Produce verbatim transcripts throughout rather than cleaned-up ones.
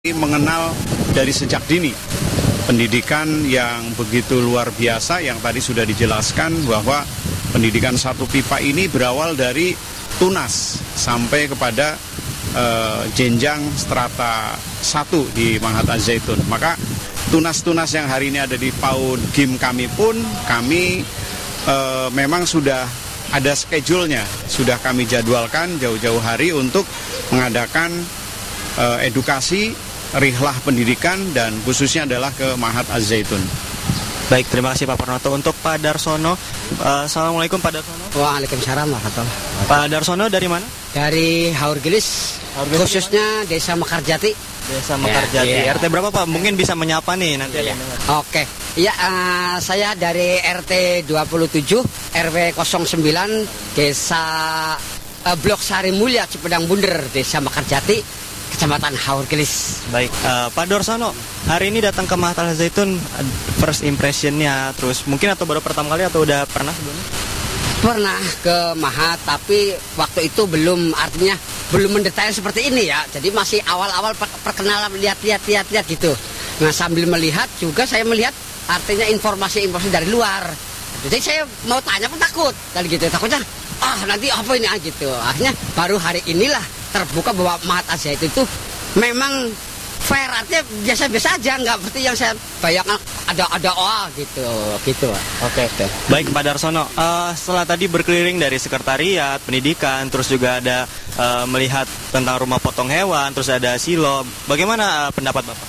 mengenal dari sejak dini pendidikan yang begitu luar biasa yang tadi sudah dijelaskan bahwa pendidikan satu pipa ini berawal dari tunas sampai kepada uh, jenjang strata satu di Mahat Az-Zaitun. Maka tunas-tunas yang hari ini ada di PAUD G I M kami pun kami uh, memang sudah ada schedule-nya, sudah kami jadwalkan jauh-jauh hari untuk mengadakan uh, edukasi rihlah pendidikan dan khususnya adalah ke Mahat Az-Zaitun. Baik, terima kasih Pak Purnoto. Untuk Pak Darsono, uh, Assalamualaikum Pak Darsono. Waalaikumsalam warahmatullahi wabarakatuh. Pak Darsono dari mana? Dari Haurgelis, khususnya Desa Mekarjati. Desa Mekarjati. Ya, ya. R T berapa Pak? Mungkin bisa menyapa nih nanti. Ya. Oke, ya uh, saya dari R T dua puluh tujuh R W nol sembilan Desa uh, Blok Sari Mulya Cipedang Bunder, Desa Mekarjati, Kecamatan Haurgelis. Baik, uh, Pak Darsono, hari ini datang ke Mahat Az-Zaitun, first impression-nya, terus mungkin atau baru pertama kali atau udah pernah sebelumnya? Pernah ke Mahat, tapi waktu itu belum, artinya belum mendetail seperti ini ya. Jadi masih awal-awal perkenalan, lihat-lihat, lihat-lihat gitu. Nah, sambil melihat juga saya melihat artinya informasi-informasi dari luar. Jadi saya mau tanya pun takut, dan gitu takutnya, ah nanti apa ini ah, gitu. Akhirnya baru hari inilah terbuka bahwa Mahat Az-Zaitun itu memang fair, artinya biasa-biasa aja, nggak seperti yang saya bayangkan ada ada oh gitu gitu. Oke, okay. Baik Pak Darsono, uh, setelah tadi berkeliling dari sekretariat pendidikan, terus juga ada uh, melihat tentang rumah potong hewan, terus ada silo, bagaimana uh, pendapat Bapak?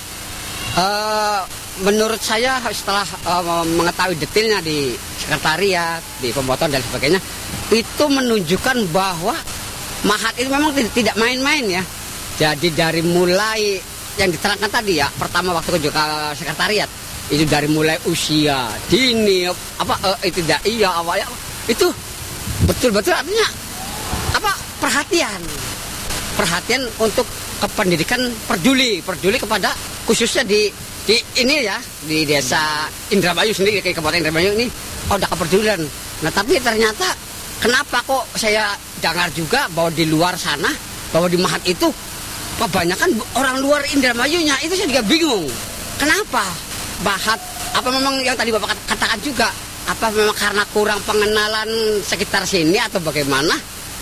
Uh, menurut saya setelah uh, mengetahui detailnya di sekretariat, di pemotongan dan sebagainya, itu menunjukkan bahwa Mahat itu memang tidak main-main ya. Jadi dari mulai yang diterangkan tadi ya, pertama waktu ke sekretariat, itu dari mulai usia dini apa uh, itu tidak iya awalnya itu betul-betul artinya apa perhatian perhatian untuk kependidikan, peduli peduli kepada khususnya di di ini ya di desa Indramayu sendiri, kayak Kabupaten Indramayu ini oh, udah kepedulian. Nah tapi ternyata kenapa kok saya dengar juga bahwa di luar sana, bahwa di Mahat itu kebanyakan orang luar Indramayunya, itu saya juga bingung. Kenapa Mahat, apa memang yang tadi Bapak katakan juga, apa memang karena kurang pengenalan sekitar sini atau bagaimana?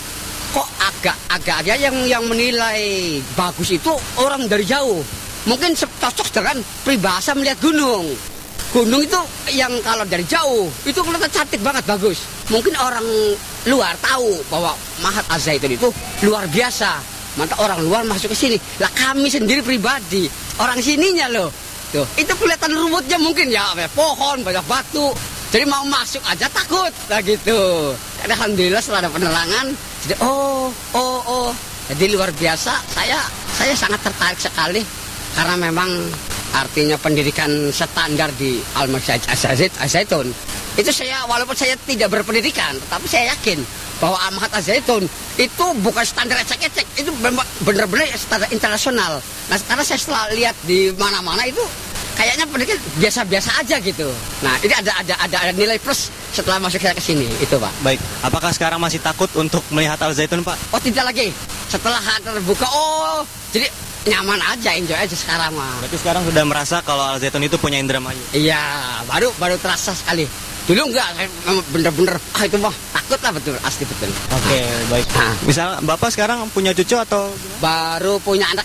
Kok agak-agak aja yang yang menilai bagus itu orang dari jauh. Mungkin cocok dengan peribahasa melihat gunung. Gunung itu yang kalau dari jauh itu kelihatan cantik banget, bagus. Mungkin orang luar tahu bahwa Mahat Az-Zaitun itu luar biasa. Mantap, orang luar masuk ke sini. Lah kami sendiri pribadi orang sininya loh. Tuh, itu kelihatan rumputnya mungkin ya, pohon, banyak batu. Jadi mau masuk aja takut. Nah gitu. Alhamdulillah setelah ada penerangan, jadi oh, oh, oh. Jadi luar biasa. Saya saya sangat tertarik sekali karena memang artinya pendidikan standar di Al-Mahat Az-Zaitun itu saya, walaupun saya tidak berpendidikan, tetapi saya yakin bahwa Al-Mahat Az-Zaitun itu bukan standar ecek-ecek, itu benar-benar standar internasional. Nah karena saya setelah lihat di mana-mana itu kayaknya pendidikan biasa-biasa aja gitu. Nah ini ada ada ada, ada nilai plus setelah masuk saya ke sini itu Pak. Baik, apakah sekarang masih takut untuk melihat Al-Zaitun Pak? Oh tidak lagi. Setelah terbuka, oh jadi nyaman aja, enjoy aja sekarang mah. Berarti sekarang sudah merasa kalau Al-Zaitun itu punya Indramayu? Iya, baru baru terasa sekali. Dulu enggak, bener-bener ah itu mah takut lah, betul, asli betul. Oke, okay, nah. Baik. Nah. Misal Bapak sekarang punya cucu atau gimana? Baru punya anak.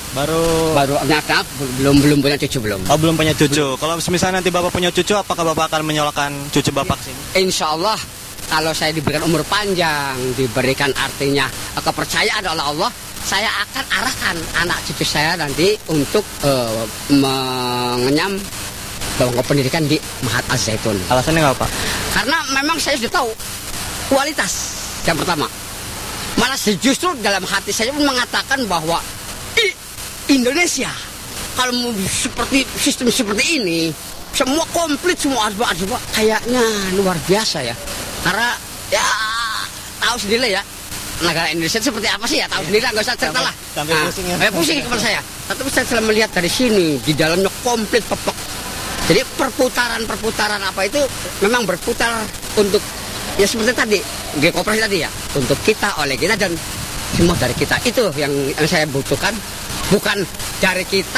Baru baru anak, belum belum punya cucu belum. Oh, belum punya cucu. Kalau misalnya nanti Bapak punya cucu, apakah Bapak akan menyolokkan cucu Bapak ya. Sini? Insya Allah kalau saya diberikan umur panjang, diberikan artinya kepercayaan oleh Allah, saya akan arahkan anak cucu saya nanti untuk uh, mengenyam bahwa pendidikan di Mahat Az-Zaitun. Alasannya nggak Pak? Karena memang saya sudah tahu kualitas yang pertama. Malah justru dalam hati saya pun mengatakan bahwa i, Indonesia kalau mau seperti sistem seperti ini, semua komplit, semua adba-adba, kayaknya luar biasa ya. Karena ya tahu sendiri ya, negara Indonesia seperti apa sih ya, tahu sendiri lah, nggak usah cerita lah. Sampai nah, pusing ya. Sampai pusing kepala saya. Tapi saya telah melihat dari sini, di dalamnya komplit pepek. Jadi perputaran-perputaran apa itu memang berputar untuk ya seperti tadi, G Koperasi tadi ya, untuk kita, oleh kita, dan semua dari kita. Itu yang, yang saya butuhkan bukan dari kita